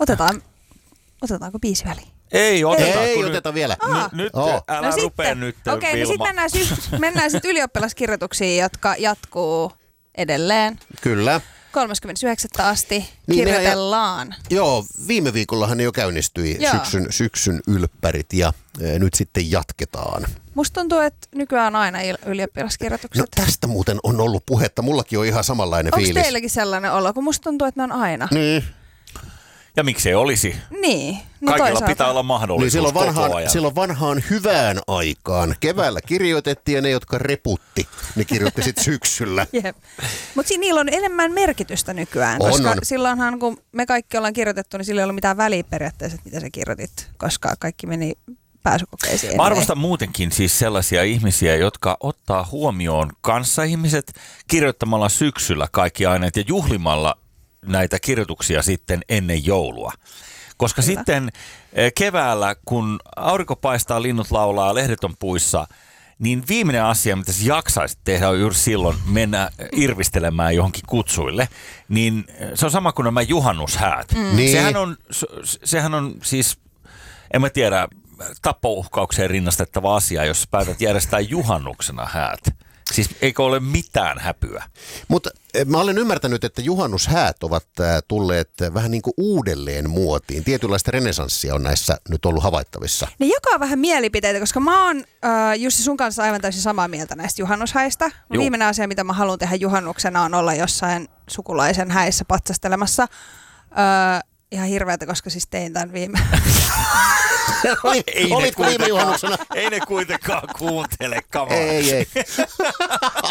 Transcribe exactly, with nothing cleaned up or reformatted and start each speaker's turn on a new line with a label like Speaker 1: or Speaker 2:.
Speaker 1: Otetaan, otetaanko biisi väliin?
Speaker 2: Ei oteta.
Speaker 3: Ei
Speaker 2: kun
Speaker 3: oteta vielä.
Speaker 2: Nyt, nyt
Speaker 3: Oh.
Speaker 2: älä
Speaker 1: no
Speaker 2: rupea
Speaker 1: sitten.
Speaker 2: nyt,
Speaker 1: Okei, okay, no sitten mennään, sy- mennään sit ylioppilaskirjoituksiin, jotka jatkuu edelleen.
Speaker 3: Kyllä.
Speaker 1: kolmaskymmenesyhdeksäs asti
Speaker 3: Niin,
Speaker 1: kirjoitellaan.
Speaker 3: ja, joo, viime viikollahan ne jo käynnistyi syksyn, syksyn ylppärit ja e, nyt sitten jatketaan.
Speaker 1: Musta tuntuu, että nykyään on aina il- ylioppilaskirjoitukset.
Speaker 3: No tästä muuten on ollut puhetta. Mullakin on ihan samanlainen
Speaker 1: Onko
Speaker 3: fiilis.
Speaker 1: teilläkin sellainen olo, kun musta tuntuu, että ne on aina?
Speaker 3: Niin.
Speaker 2: Ja miksei olisi?
Speaker 1: Niin. No
Speaker 2: Kaikilla
Speaker 1: toisaalta
Speaker 2: pitää olla mahdollisuus
Speaker 3: Niin silloin
Speaker 2: koko
Speaker 3: vanhaan,
Speaker 2: ajan.
Speaker 3: silloin vanhaan hyvään aikaan. Keväällä kirjoitettiin ja ne, jotka reputti, ne kirjoitti sitten syksyllä.
Speaker 1: Jep. Mutta niillä on enemmän merkitystä nykyään,
Speaker 3: On,
Speaker 1: koska
Speaker 3: on.
Speaker 1: silloinhan kun me kaikki ollaan kirjoitettu, niin sillä ei ollut mitään väliä periaatteessa, että mitä sä kirjoitit, koska kaikki meni pääsykokeisiin.
Speaker 2: Mä arvostan muutenkin siis sellaisia ihmisiä, jotka ottaa huomioon kanssaihmiset kirjoittamalla syksyllä kaikki aineet ja juhlimalla näitä kirjoituksia sitten ennen joulua. Koska Kyllä. sitten keväällä, kun aurinko paistaa, linnut laulaa, lehdet on puissa, niin viimeinen asia, mitä sä jaksaisit tehdä, on juuri silloin mennä irvistelemään johonkin kutsuille. Niin se on sama kuin nämä juhannushäät.
Speaker 3: Mm. Niin.
Speaker 2: Sehän on, sehän on siis, en mä tiedä, tappouhkaukseen rinnastettava asia, jos päätät järjestää juhannuksena häät. Siis eikö ole mitään häpyä?
Speaker 3: Mutta mä olen ymmärtänyt, että juhannushäät ovat tulleet vähän niin kuin uudelleen muotiin. Tietynlaista renesanssia on näissä nyt ollut havaittavissa.
Speaker 1: Ne jakaa vähän mielipiteitä, koska mä oon äh, Jussi sun kanssa aivan täysin samaa mieltä näistä juhannushäistä.
Speaker 2: Juu.
Speaker 1: Viimeinen asia, mitä mä haluan tehdä juhannuksena, on olla jossain sukulaisen häissä patsastelemassa. Äh, ihan hirveätä, koska siis tein tämän viime...
Speaker 3: Oli,
Speaker 2: Ei
Speaker 3: olitko
Speaker 2: ne
Speaker 3: viime juhannuksena?
Speaker 2: Ei ne kuitenkaan kuuntele, come on.
Speaker 3: Ei, ei.